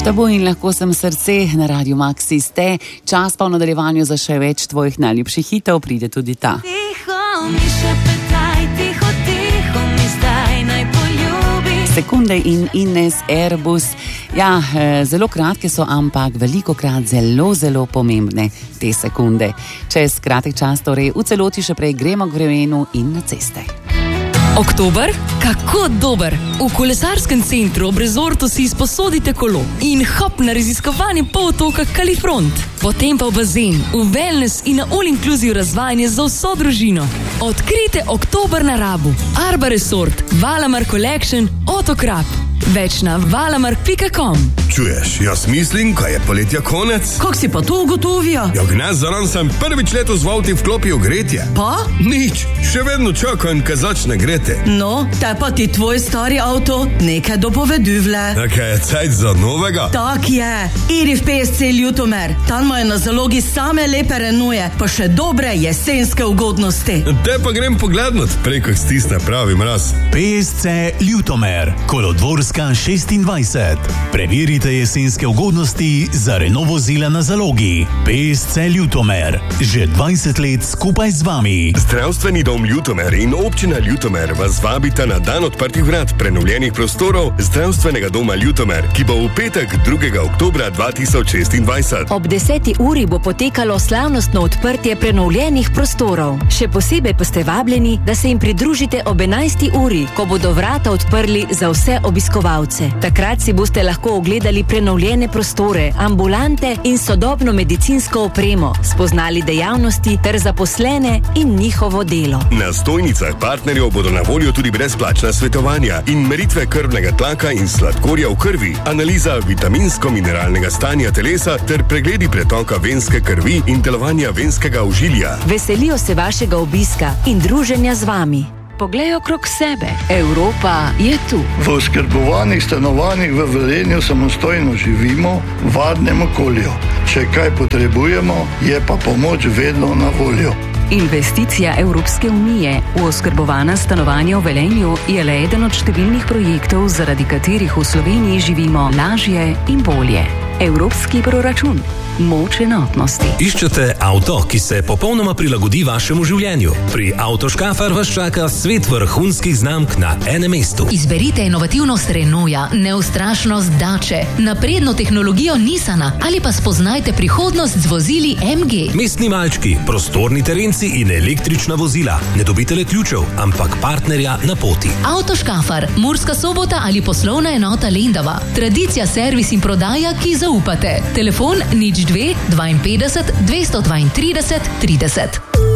Tabu in lahko sem srce na Radiu Maxi ste. Čas pa v nadaljevanju za še več tvojih najljubših hitov, pride tudi ta. Tiho mi še petaj, tiho, tiho mi zdaj naj poljubi. Sekunde in Ines Airbus. Ja, zelo kratke so, ampak velikokrat zelo, zelo pomembne te sekunde. Čez kratek čas torej v celoti še prej gremo k vremenu in na ceste. Oktober? Kako dober! V kolesarskem centru ob rezortu si izposodite kolo in hop na raziskovanje polotoka Kalifront. Potem pa v bazen, v wellness in na all-inclusive razvajanje za vso družino. Odkrite oktober na Rabu. Arba Resort, Valamar Collection, Otokrap. Več na valamark.com. Čuješ, jaz mislim, kaj je poletja konec. Kako si pa to ugotovil? Ja, gnez zaran sem prvič letos v avti vklopil gretje. Pa? Nič, še vedno čakam, kaj začne grete. No, te pa ti tvoj stari avto nekaj dopoveduvle. Nekaj je cajt za novega? Tak je. Iri v PSC Ljutomer. Tam imajo na zalogi same lepe Renaultje, pa še dobre jesenske ugodnosti. Te pa grem poglednot, preko stisne pravi mraz. PSC Ljutomer, Kolodvorska 26. Preverite jesenske ugodnosti za Renault vozila na zalogi. PSC Ljutomer, že 20 let skupaj z vami. Zdravstveni dom Ljutomer in občina Ljutomer vas vabita na dan odprtih vrat prenovljenih prostorov Zdravstvenega doma Ljutomer, ki bo v petek 2. oktobra 2026. Ob 10. uri bo potekalo slavnostno odprtje prenovljenih prostorov. Še posebej pa ste vabljeni, da se jim pridružite ob 11. uri, ko bodo vrata odprli za vse obiskovalce. Takrat si boste lahko ogledali prenovljene prostore, ambulante in sodobno medicinsko opremo, spoznali dejavnosti ter zaposlene in njihovo delo. Na stojnicah partnerjev bodo na voljo tudi brezplačna svetovanja in meritve krvnega tlaka in sladkorja v krvi, analiza vitaminsko-mineralnega stanja telesa ter pregledi pretoka venske krvi in delovanja venskega ožilja. Veselijo se vašega obiska in druženja z vami. Poglej okrog sebe. Evropa je tu. V oskrbovanih stanovanjih v Velenju samostojno živimo v varnem okolju. Če kaj potrebujemo, je pa pomoč vedno na voljo. Investicija Evropske unije v oskrbovana stanovanja v Velenju je le eden od številnih projektov, zaradi katerih v Sloveniji živimo lažje in bolje. Evropski proračun. Moč enotnosti. Iščete avto, ki se popolnoma prilagodi vašemu življenju? Pri Autoškafar vas čaka svet vrhunskih znamk na enem mestu. Izberite inovativnost Renaulta, neustrašnost Dače, napredno tehnologijo Nissana ali pa spoznajte prihodnost z vozili MG. Mestni malčki, prostorni terenci in električna vozila. Ne dobite le ključev, ampak partnerja na poti. Autoškafar, Murska Sobota ali poslovna enota Lendava. Tradicija, servis in prodaja, ki zaupate. Telefon 02 52 232 30.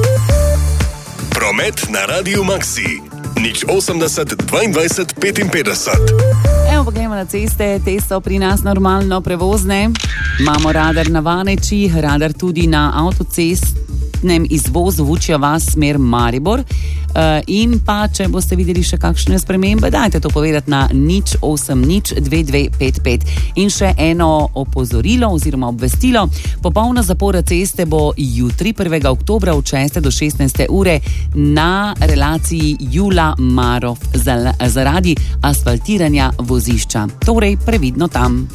Promet na Radiu Maxi. 080 22 55. Evo, poglejmo na ceste, te so pri nas normalno prevozne. Imamo radar na Vaneči, radar tudi na avtocestnem izvozu Vučja vas smer Maribor. In pa, če boste videli še kakšne spremembe, dajte to povedati na 080 2255. In še eno opozorilo oziroma obvestilo. Popolna zapora ceste bo jutri 1. oktobra od 6. do 16. ure na relaciji Jula-Marof zaradi asfaltiranja vozišča. Torej, previdno tam.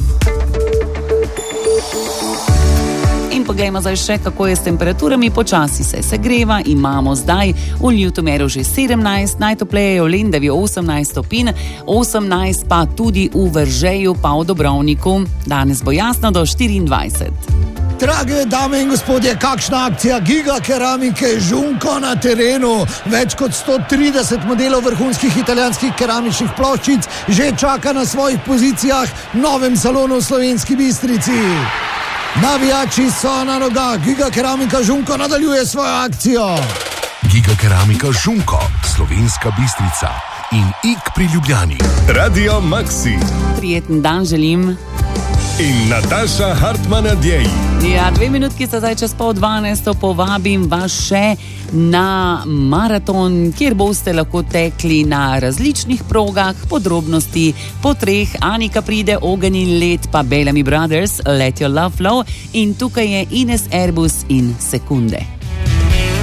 In poglejmo zdaj še, kako je s temperaturami. Počasi se segreva, imamo zdaj v Ljutomeru že 17, najtopleje je v Lendavi 18 stopinj, 18 pa tudi v Veržeju pa v Dobrovniku. Danes bo jasno do 24. Drage dame in gospodje, kakšna akcija Giga Keramike Žunko na terenu. Več kot 130 modelov vrhunskih italijanskih keramičnih ploščic že čaka na svojih pozicijah v novem salonu v Slovenski Bistrici. Navijači so na nogah, Giga Keramika Žunko nadaljuje svojo akcijo. Giga Keramika Žunko, Slovenska Bistrica in Ik pri Ljubljani. Radio Maxi. Prijeten dan želim. In Nataša Hartmann Adjej. Ja, 2 minutki sta zdaj čez 11:30, povabim vas še na maraton, kjer boste lahko tekli na različnih progah, podrobnosti po 3, Anika pride, Ogen in led, pa Bellamy Brothers, Let Your Love Flow in tukaj je Ines Airbus in Sekunde.